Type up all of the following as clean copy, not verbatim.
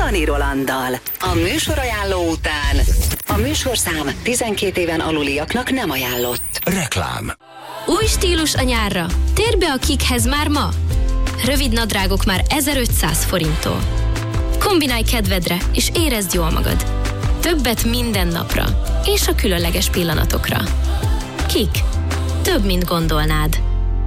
Czoller Rolanddal. A műsorajánló után a műsorszám 12 éven aluliaknak nem ajánlott. Reklám. Új stílus a nyárra. Térj be a Kikhez már ma. Rövid nadrágok már 1500 forinttól. Kombinálj kedvedre, és érezd jól magad. Többet minden napra, és a különleges pillanatokra. Kik. Több, mint gondolnád.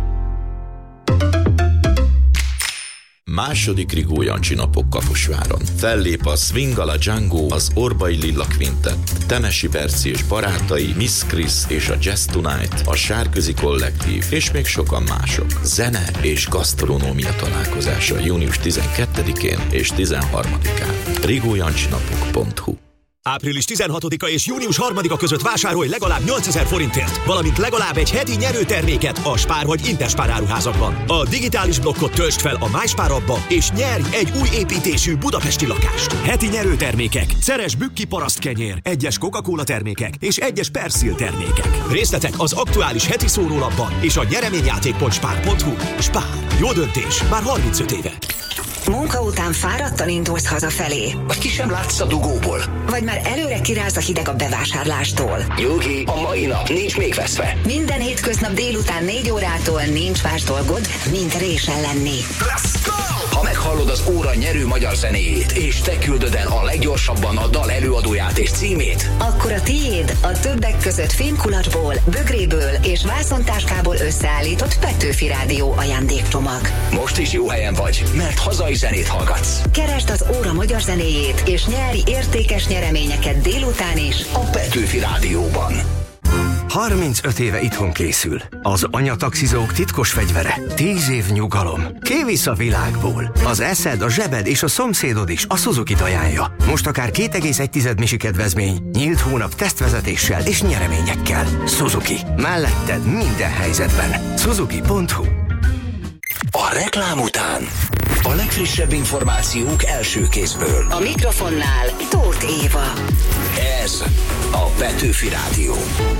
Második Rigó Jancsi napok Kaposváron. Fellép a Swingala Django, az Orbai Lilla Quintet, Temesi Berci és barátai, Miss Chris és a Jazz Tonight, a Sárközi Kollektív és még sokan mások. Zene és gasztronómia találkozása június 12-én és 13-án. rigójancsinapok.hu. Április 16-a és június 3-a között vásárolj legalább 8000 forintért, valamint legalább egy heti nyerőterméket a Spár vagy Interspár áruházakban. A digitális blokkot töltsd fel a MySpár appba, és nyerj egy új építésű budapesti lakást. Heti nyerőtermékek, Szeres bükki parasztkenyér, egyes Coca-Cola termékek és egyes Persil termékek. Részletek az aktuális heti szórólapban és a nyereményjáték.spár.hu. Spár. Jó döntés. Már 35 éve. Munka után fáradtan indulsz hazafelé. Vagy ki sem látsz a dugóból. Vagy már előre kiráz a hideg a bevásárlástól. Nyugi, a mai nap nincs még veszve. Minden hétköznap délután 4 órától nincs más dolgod, mint résen lenni. Let's go! Ha meghallod az óra nyerő magyar zenéjét, és te küldöd el a leggyorsabban a dal előadóját és címét, akkor a tiéd a többek között fémkulacsból, bögréből és vászontáskából összeállított Petőfi Rádió ajándékcsomag. most is jó helyen vagy, mert hazai zenét hallgatsz. Keresd az óra magyar zenéjét, és nyerj értékes nyereményeket délután is A Petőfi Rádióban. 35 éve itthon készül. Az anyataxizók titkos fegyvere. 10 év nyugalom. Kivisz a világból. Az eszed, a zsebed és a szomszédod is a Suzuki-t ajánlja. Most akár 2,1 misi kedvezmény, nyílt hónap tesztvezetéssel és nyereményekkel. Suzuki. Melletted minden helyzetben. Suzuki.hu. A reklám után a legfrissebb információk első kézből. A mikrofonnál Tóth Éva. Ez a Petőfi Rádió.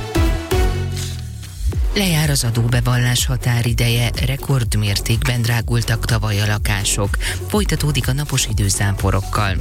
Lejár az adóbevallás határideje, rekordmértékben drágultak tavaly a lakások. Folytatódik a napos idő záporokkal.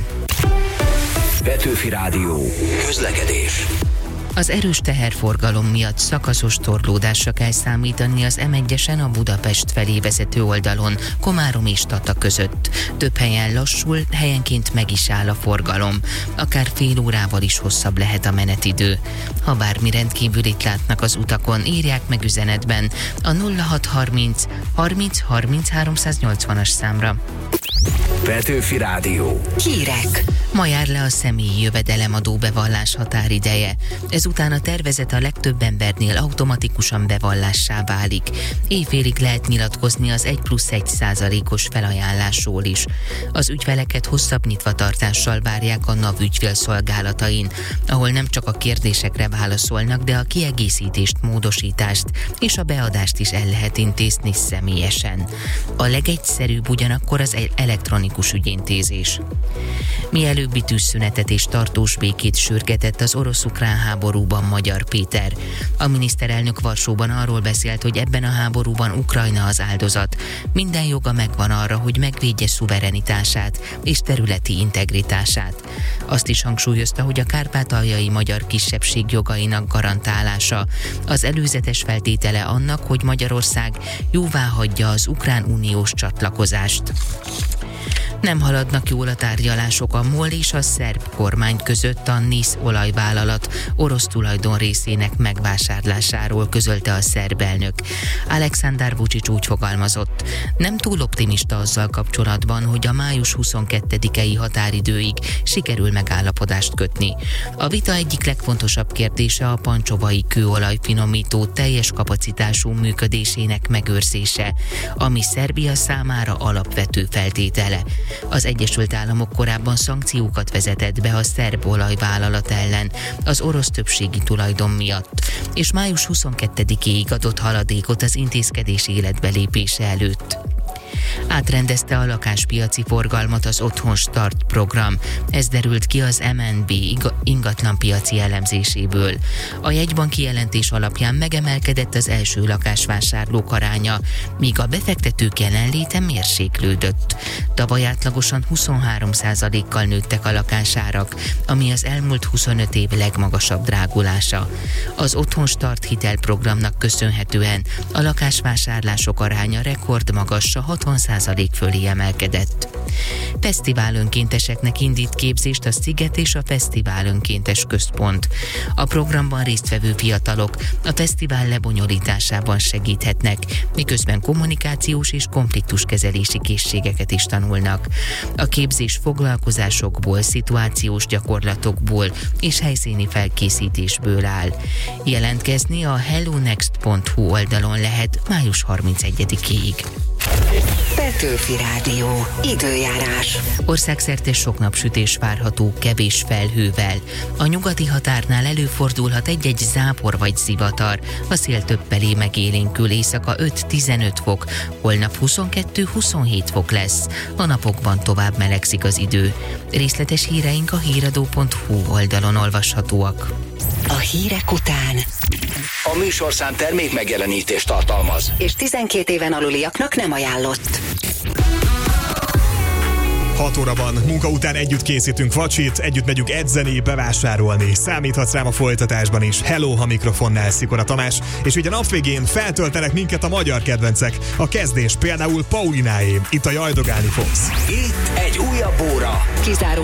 Petőfi Rádió. Közlekedés. Az erős teherforgalom miatt szakaszos torlódásra kell számítani az M1-esen a Budapest felé vezető oldalon, Komárom és Tata között. Több helyen lassul, helyenként meg is áll a forgalom. Akár fél órával is hosszabb lehet a menetidő. Ha bármi rendkívülit látnak az utakon, írják meg üzenetben a 0630 30 30 380-as számra. Petőfi Rádió. Hírek. Ma jár le a személyi jövedelemadó bevallás határideje. Ezután a tervezet a legtöbb embernél automatikusan bevallássá válik. Éjfélig lehet nyilatkozni az 1+1%-os felajánlásról is. Az ügyfeleket hosszabb nyitvatartással várják a NAV ügyfélszolgálatain, ahol nem csak a kérdésekre válaszolnak, de a kiegészítést, módosítást és a beadást is el lehet intézni személyesen. A legegyszerűbb ugyanakkor az elektronikus ügyintézés. Mielőbbi tűzszünetet és tartós békét sürgetett az orosz-ukrán háborúban Magyar Péter. A miniszterelnök Varsóban arról beszélt, hogy ebben a háborúban Ukrajna az áldozat. Minden joga megvan arra, hogy megvédje szuverenitását és területi integritását. Azt is hangsúlyozta, hogy a kárpátaljai magyar kisebbség jogainak garantálása az előzetes feltétele annak, hogy Magyarország jóváhagyja az ukrán uniós csatlakozást. Nem haladnak jól a tárgyalások a MOL és a szerb kormány között a NIS olajvállalat orosz tulajdon részének megvásárlásáról, közölte a szerb elnök. Aleksandar Vučić úgy fogalmazott: nem túl optimista azzal kapcsolatban, hogy a május 22-i határidőig sikerül megállapodást kötni. A vita egyik legfontosabb kérdése a pancsovai kőolajfinomító teljes kapacitású működésének megőrzése, ami Szerbia számára alapvető feltétele. Az Egyesült Államok korábban szankciókat vezetett be a szerb olajvállalat ellen az orosz többségi tulajdon miatt, és május 22-ig adott haladékot az intézkedés életbelépése előtt. Átrendezte a lakáspiaci forgalmat az Otthon Start program. Ez derült ki az MNB ingatlanpiaci elemzéséből. A jegybanki jelentés alapján megemelkedett az első lakásvásárlók aránya, míg a befektetők jelenléte mérséklődött. Tavaly átlagosan 23%-kal nőttek a lakásárak, ami az elmúlt 25 év legmagasabb drágulása. Az Otthon Start hitelprogramnak köszönhetően a lakásvásárlások aránya rekordmagasra 60% fölé emelkedett. Fesztivál önkénteseknek indít képzést a Sziget és a Fesztivál Önkéntes Központ. A programban résztvevő fiatalok a fesztivál lebonyolításában segíthetnek, miközben kommunikációs és konfliktuskezelési készségeket is tanulnak. A képzés foglalkozásokból, szituációs gyakorlatokból és helyszíni felkészítésből áll. Jelentkezni a hellonext.hu oldalon lehet május 31-ig. Petőfi Rádió. Időjárás. Országszerte sok napsütés várható, kevés felhővel. A nyugati határnál előfordulhat egy-egy zápor vagy zivatar. A szél többfelé megélénkül, éjszaka 5-15 fok, holnap 22-27 fok lesz. A napokban tovább melegszik az idő. Részletes híreink a híradó.hu oldalon olvashatóak. A hírek után A műsorszám termék megjelenítést tartalmaz. és 12 éven aluliaknak nem ajánlott. 6 óra van, munka után együtt készítünk vacsit, együtt megyünk edzeni, bevásárolni. Számíthatsz rám a folytatásban is. Hello, a mikrofonnál Szikora Tamás. És ugye nap végén feltöltenek minket a magyar kedvencek. A kezdés például Paulináé. Itt a Jajdogálni fogsz. Itt egy újabb óra. Kizáró